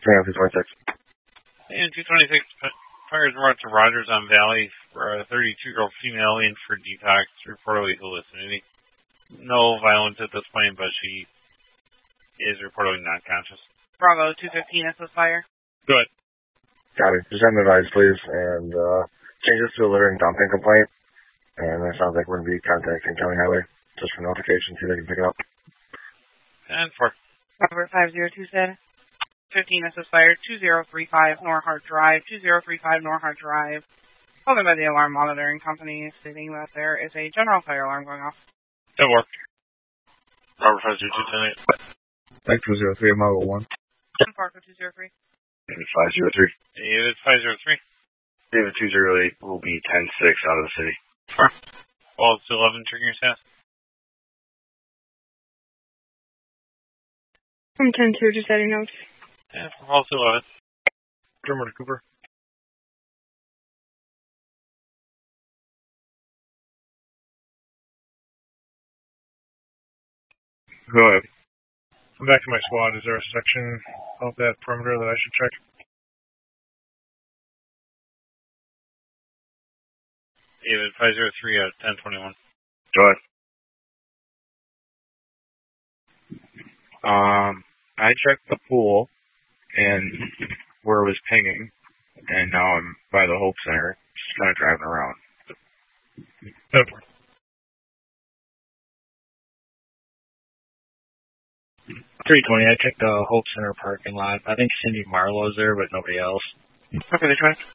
Sam 226. And 226, fires brought to Rogers on Valley for a 32-year-old female in for detox, reportedly hallucinating. No violence at this point, but she is reportedly not conscious. Bravo 215, SS fire. Go ahead. Got it. Just send an advice, please, and change this to a litter and dumping complaint. And it sounds like we're going to be contacting County Highway just for notification, see if they can pick it up. And 4. Robert 502 said 15 SS fire 2035 Norhart Drive, 2035 Norhart Drive. Called in by the alarm monitoring company stating that there is a general fire alarm going off. That worked. Robert 502 Back 203 Model 1. Parker 203. David 503. David 503. David 208 will be 10-6 out of the city. Well, it's 11 triggering your staff. I'm 10-2, just adding notes. Yeah, from Hall to 11. Drummer to Cooper. Go ahead. I'm back to my squad. Is there a section of that perimeter that I should check? David 503 out of 1021. Go ahead. I checked the pool and where it was pinging, and now I'm by the Hope Center, just kind of driving around. 320, I checked the Hope Center parking lot. I think Cindy Marlowe's there, but nobody else. Okay, they tried.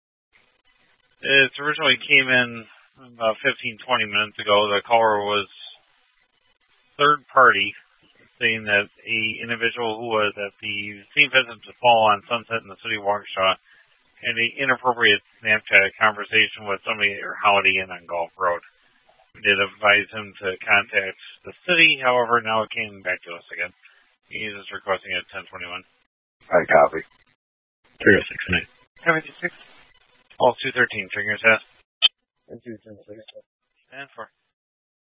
It originally came in about 15-20 minutes ago. The caller was third party, saying that a individual who was at the scene visit to Fall on Sunset in the city of Waukesha had an inappropriate Snapchat conversation with somebody at Holiday Inn on Gulf Road. We did advise him to contact the city, however, now it came back to us again. He's just requesting it at 1021. I copy. 3069. 76. All 213, triggering your staff. And 210. And 4.